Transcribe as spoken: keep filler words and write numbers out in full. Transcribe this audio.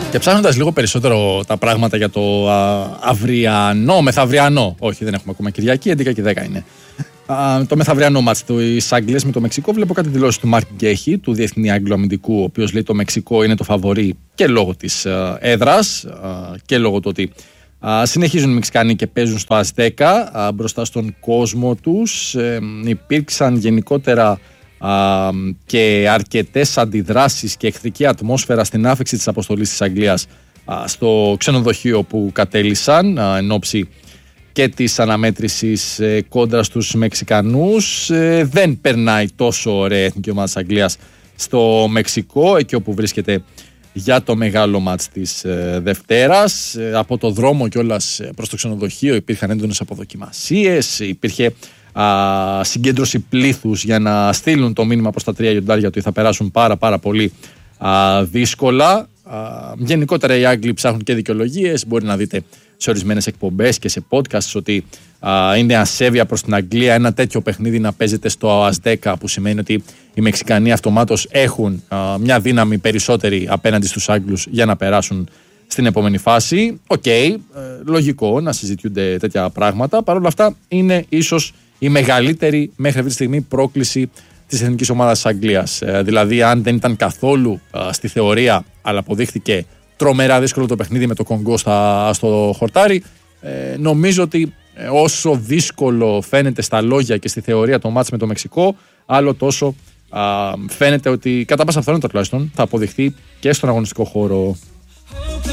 Και ψάχνοντας λίγο περισσότερο τα πράγματα για το α, αυριανό, μεθαυριανό, όχι δεν έχουμε ακόμα Κυριακή, έντεκα και δέκα είναι. Α, το μεθαυριανό μάτς της Αγγλίας με το Μεξικό, βλέπω κάτι δηλώσεις του Μάρκ Γκέχη, του Διεθνή Άγγλου Αμυντικού, ο οποίος λέει το Μεξικό είναι το φαβορί και λόγω της α, έδρας α, και λόγω του ότι α, συνεχίζουν οι Μεξικανοί και παίζουν στο Αζτέκα α, μπροστά στον κόσμο τους. Ε, υπήρξαν γενικότερα α, και αρκετές αντιδράσεις και εχθρική ατμόσφαιρα στην άφηξη της αποστολής της Αγγλίας α, στο ξενοδοχείο που κατέλησαν α, εν ώψη και της αναμέτρησης ε, κόντρα στους Μεξικανούς. Ε, δεν περνάει τόσο ωραία η εθνική ομάδα της Αγγλίας στο Μεξικό, εκεί όπου βρίσκεται για το μεγάλο μάτς της ε, Δευτέρας. Ε, από το δρόμο κιόλας προς το ξενοδοχείο υπήρχαν έντονες αποδοκιμασίες, υπήρχε α, συγκέντρωση πλήθους για να στείλουν το μήνυμα προς τα τρία γιοντάρια ότι θα περάσουν πάρα πάρα πολύ α, δύσκολα. Α, γενικότερα οι Άγγλοι ψάχνουν και δικαιολογίες, μπορεί να δείτε σε ορισμένες εκπομπές και σε podcasts ότι α, είναι ασέβεια προς την Αγγλία ένα τέτοιο παιχνίδι να παίζεται στο Αζτέκα, που σημαίνει ότι οι Μεξικανοί αυτομάτως έχουν α, μια δύναμη περισσότερη απέναντι στους Άγγλους για να περάσουν στην επόμενη φάση. Οκ, okay, ε, λογικό να συζητιούνται τέτοια πράγματα. Παρ' όλα αυτά είναι ίσως η μεγαλύτερη μέχρι αυτή τη στιγμή πρόκληση της εθνικής ομάδας της Αγγλίας. Ε, δηλαδή αν δεν ήταν καθόλου α, στη θεωρία, αλλά αποδείχθηκε τρομερά δύσκολο το παιχνίδι με το Κονγκό στα, στο χορτάρι, ε, νομίζω ότι ε, όσο δύσκολο φαίνεται στα λόγια και στη θεωρία το μάτς με το Μεξικό, άλλο τόσο α, φαίνεται ότι κατά πάσα πιθανότητα τουλάχιστον θα αποδειχθεί και στον αγωνιστικό χώρο.